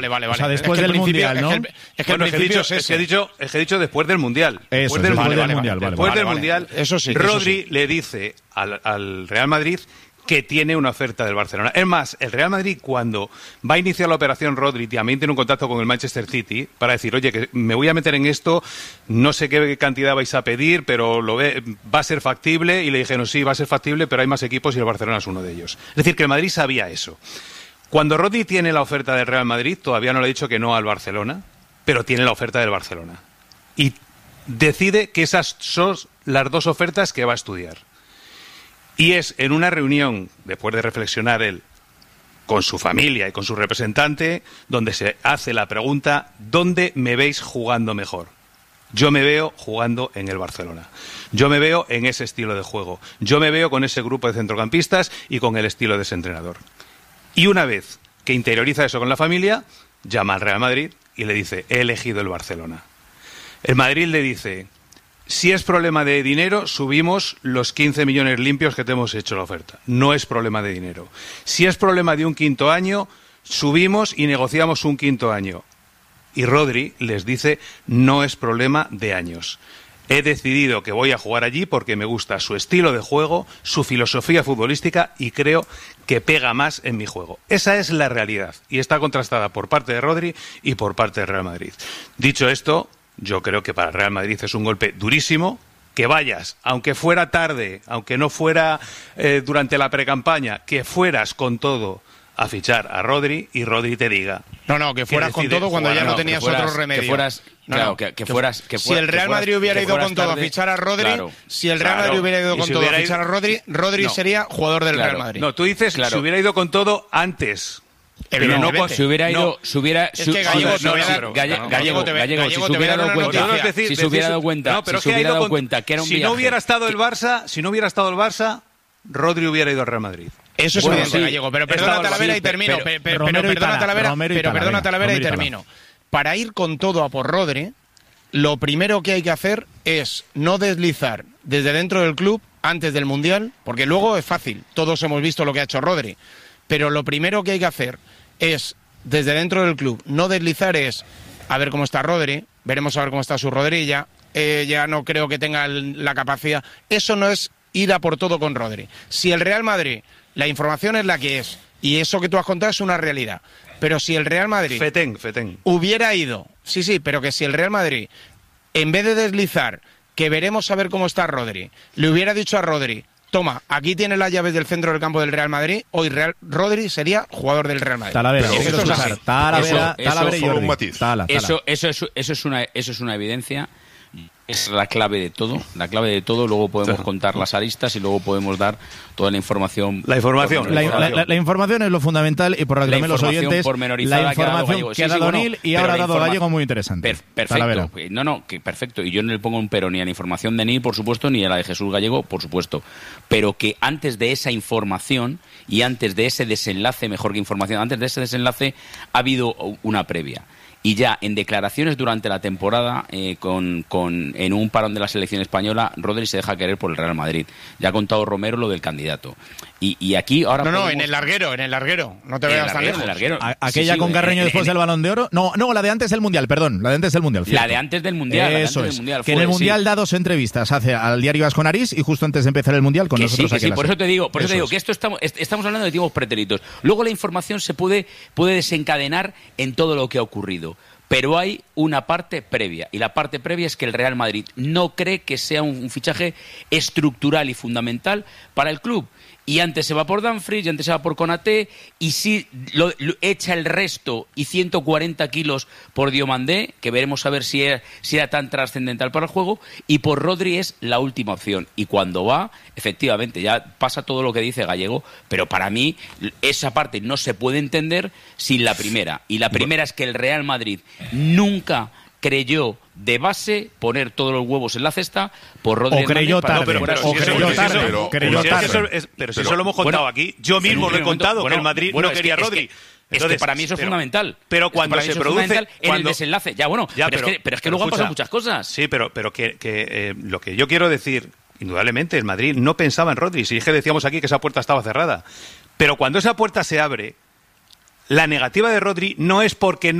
Vale. O sea, después del Mundial, ¿no? Es que he dicho después del Mundial. Después del Mundial. Eso sí. Rodri le dice al Real Madrid que tiene una oferta del Barcelona. Es más, el Real Madrid, cuando va a iniciar la operación Rodri, también tiene un contacto con el Manchester City para decir, oye, que me voy a meter en esto, no sé qué cantidad vais a pedir, pero va a ser factible. Y le dijeron, sí, va a ser factible, pero hay más equipos y el Barcelona es uno de ellos. Es decir, que el Madrid sabía eso. Cuando Rodri tiene la oferta del Real Madrid, todavía no le ha dicho que no al Barcelona, pero tiene la oferta del Barcelona. Y decide que esas son las dos ofertas que va a estudiar. Y es en una reunión, después de reflexionar él con su familia y con su representante, donde se hace la pregunta, ¿dónde me veis jugando mejor? Yo me veo jugando en el Barcelona. Yo me veo en ese estilo de juego. Yo me veo con ese grupo de centrocampistas y con el estilo de ese entrenador. Y una vez que interioriza eso con la familia, llama al Real Madrid y le dice, he elegido el Barcelona. El Madrid le dice, si es problema de dinero, subimos los 15 millones limpios que te hemos hecho la oferta. No es problema de dinero. Si es problema de un quinto año, subimos y negociamos un quinto año. Y Rodri les dice, no es problema de años. He decidido que voy a jugar allí porque me gusta su estilo de juego, su filosofía futbolística y creo que pega más en mi juego. Esa es la realidad y está contrastada por parte de Rodri y por parte del Real Madrid. Dicho esto, yo creo que para el Real Madrid es un golpe durísimo. Que vayas, aunque fuera tarde, aunque no fuera durante la precampaña, que fueras con todo a fichar a Rodri y Rodri te diga... No, que fueras con todo cuando ya no tenías otro remedio. Si el Real Madrid hubiera ido con todo a fichar a Rodri, Rodri sería jugador del Real Madrid. No, tú dices si hubiera ido con todo antes... Pero no, si hubiera ido, si hubiera... Es que Gallego te hubiera dado cuenta. Si se hubiera dado cuenta, que era un viaje. Si no hubiera estado el Barça, Rodri hubiera ido al Real Madrid. Eso es evidente, Gallego. Pero perdona, Talavera, y termino. Perdona, Talavera, y termino. Para ir con todo a por Rodri, lo primero que hay que hacer es no deslizar desde dentro del club antes del Mundial, porque luego es fácil. Todos hemos visto lo que ha hecho Rodri. Pero lo primero que hay que hacer es, desde dentro del club, no deslizar es a ver cómo está Rodri, veremos a ver cómo está su rodilla, ya no creo que tenga la capacidad. Eso no es ir a por todo con Rodri. Si el Real Madrid, la información es la que es, y eso que tú has contado es una realidad, pero si el Real Madrid Fetén. hubiera ido, sí, pero que si el Real Madrid, en vez de deslizar, que veremos a ver cómo está Rodri, le hubiera dicho a Rodri, toma, aquí tienes las llaves del centro del campo del Real Madrid, hoy Rodri sería jugador del Real Madrid. Talavera y Jordi. Un matiz. Eso es una evidencia. Es la clave de todo. Luego podemos contar las aristas y luego podemos dar toda la información. La información es lo fundamental y por lo que también los oyentes, la información que ha dado Nil y ahora ha dado Gallego muy interesante. Perfecto. Perfecto. Y yo no le pongo un pero ni a la información de Nil, por supuesto, ni a la de Jesús Gallego, por supuesto. Pero que antes de esa información y antes de ese desenlace, mejor que información, antes de ese desenlace ha habido una previa. Y ya en declaraciones durante la temporada, en un parón de la selección española, Rodri se deja querer por el Real Madrid. Ya ha contado Romero lo del candidato. Y aquí ahora... en el larguero. No te veas tan lejos. Aquella con Carreño después del Balón de Oro. No, la de antes del Mundial, perdón. La de antes del Mundial. La de antes del Mundial. Eso es. Que en el Mundial da 2 entrevistas. Hace al diario Vasco Nariz y justo antes de empezar el Mundial con nosotros aquí. Sí, por eso te digo que esto estamos hablando de tiempos pretéritos. Luego la información se puede desencadenar en todo lo que ha ocurrido. Pero hay una parte previa, y la parte previa es que el Real Madrid no cree que sea un fichaje estructural y fundamental para el club. Y antes se va por Dumfries, y antes se va por Konaté, y si lo echa el resto y 140 kilos por Diomandé, que veremos a ver si era tan trascendental para el juego, y por Rodri es la última opción. Y cuando va, efectivamente, ya pasa todo lo que dice Gallego, pero para mí esa parte no se puede entender sin la primera. Y la primera es que el Real Madrid nunca creyó de base poner todos los huevos en la cesta por Rodri. O creyó tarde. Pero si eso lo hemos contado aquí. Yo mismo lo he contado, que el Madrid no quería a Rodri. Entonces, para mí eso es fundamental. Pero cuando se produce... En el desenlace. Pero es que luego han pasado muchas cosas. Sí, pero que lo que yo quiero decir, indudablemente, el Madrid no pensaba en Rodri. Si es que decíamos aquí que esa puerta estaba cerrada. Pero cuando esa puerta se abre, la negativa de Rodri no es porque